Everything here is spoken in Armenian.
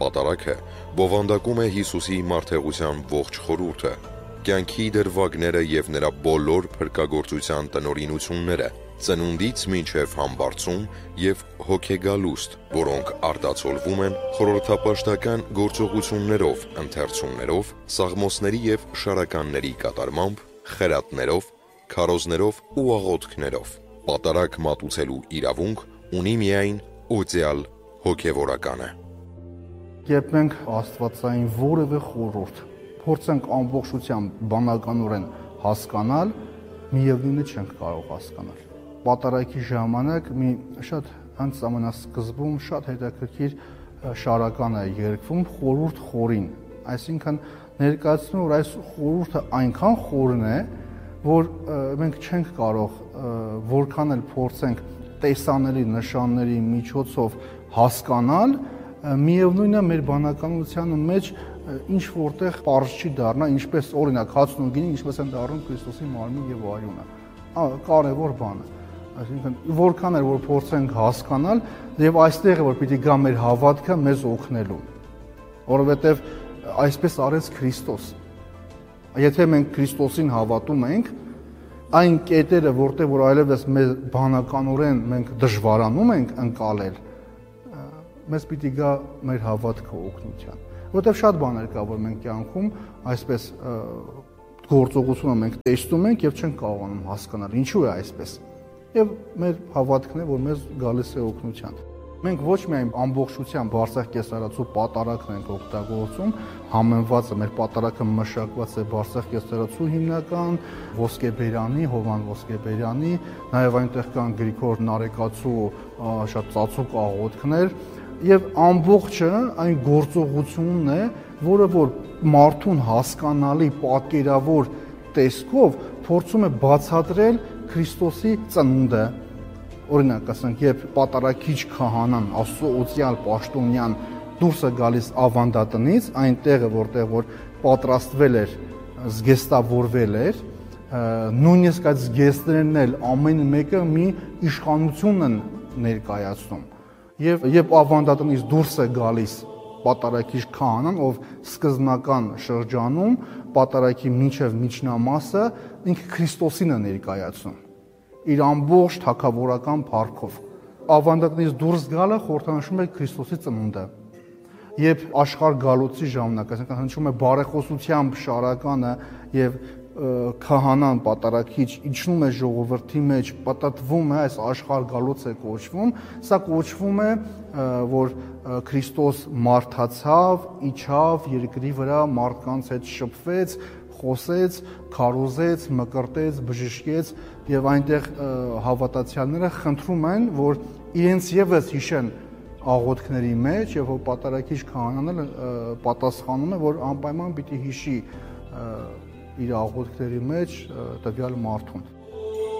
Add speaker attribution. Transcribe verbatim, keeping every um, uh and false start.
Speaker 1: Պատարագը բովանդակում է Հիսուսի մարդեղության ողջ խորհուրդը, կյանքի դրվագները և նրա բոլոր փրկagorցության տնօրինությունները, ծնունդից մինչև համբարձում և հոգեգալուստ, որոնք արտացոլվում են խորհրդապաշտական գործողություններով, ընթերցումներով, սաղմոսների և շարականների կատարմամբ, խրատներով, քարոզներով ու աղոթքներով։ Պատարագ մատուցելու իրավունք ունի միայն օծյալ հոգևորականը։
Speaker 2: Երբ մենք աստվածային որևէ խորհուրդ փորձենք ամբողջությամբ բանականորեն հասկանալ, միևնույնը չենք կարող հասկանալ։ Պատարագի ժամանակ մի շատ հենց ամենասկզբում շատ հետաքրքիր շարական է երգվում խորհուրդ խորին, այսինքն ներկայացնում որ այս խորհուրդը այնքան խորն է, որ մենք չենք կարող որքան էլ փորձենք տեսանելի նշանների միջոցով հասկանալ, միևնույնն է մեր բանականության մեջ ինչ որտեղ պարզ չի դառնա, ինչպես օրինակ հացն ու գինին ինչպես են դառնում Քրիստոսի մարմին եւ արյունը։ Կարևոր բան է։ Այսինքն որքան էլ որ փորձենք հասկանալ, եւ այստեղ է որ պիտի գա մեր հավատքը մեզ օգնելու, որովհետեւ այսպես արեց Քրիստոս։ Եթե մենք Քրիստոսին հավատում ենք, այն կետերը, որտեղ որ այլևս մեր բանականորեն մենք դժվարանում ենք ընկալել, մեզ պիտի գա մեր հավատքը օգնության։ Որտեղ շատ բաներ կա, որ մենք կյանքում այսպես գործողությունը մենք տեսնում ենք եւ չենք կարողանում հասկանալ ինչու է այսպես։ Եվ մեր հավատքն է, որ մեզ գալիս է օգնության։ Մենք ոչ միայն ամբողջությամբ Բարսեղ կեսարացու պատարագն ենք օգտագործում, համեմված է մեր պատարագը մշակված է Բարսեղ կեսարացու հիմնական ոսկեբերանի, Հովան ոսկեբերանի, նաև այնտեղ կան Գրիգոր Նարեկացու շատ ծածուկ աղոթքներ, եւ ամբողջը այն գործողությունն է, որը որ մարդուն հասկանալի պատկերավոր տեսքով փորձում է բացատրել Քրիստոսի ծնունդը։ Օրինակ, ասենք, երբ պատարագիչ քահանան, Աստծո օծյալ պաշտոնյան դուրս է գալիս ավանդատնից, այն տեղը, որտեղ որ պատրաստվել էր, զգեստավորվել էր, նույնիսկ այդ զգեստներն էլ ամեն մեկը մի իշխանություն են ներկայացնում։ Եվ երբ ավանդատնից դուրս է գալիս պատարագիչ քահանան, ով սկզբնական շրջանում պատարագի մինչև միջնամասը ինքը Քրիստոսին է ներկայացնում իր ամբողջ թագավորական փառքով։ Ավանդատնից դուրս գալը խորհրդանշում է Քրիստոսի ծնունդը։ Երբ աշխարհ գալոցի ժամանակ, այսինքն հնչում է բարեխոսությամբ շարականը եւ քահանան պատարագիչ իջնում է ժողովրդի մեջ, պատտվում է, այս աշխարհ գալոց է կոչվում, սա կոչվում է, որ Քրիստոս մարդացավ, իջավ երկրի վրա, մարդկանց հետ շփվեց, խոսեց, քարոզեց, մկրտեց, բժշկեց եւ այնտեղ հավատացյալները խնդրում են, որ իրենց եւս հիշեն աղոթքների մեջ եւ որ պատարագիչ քահանան պատասխանում է, որ անպայման պիտի հիշի իր աղոթքների մեջ տվյալ մարդուն։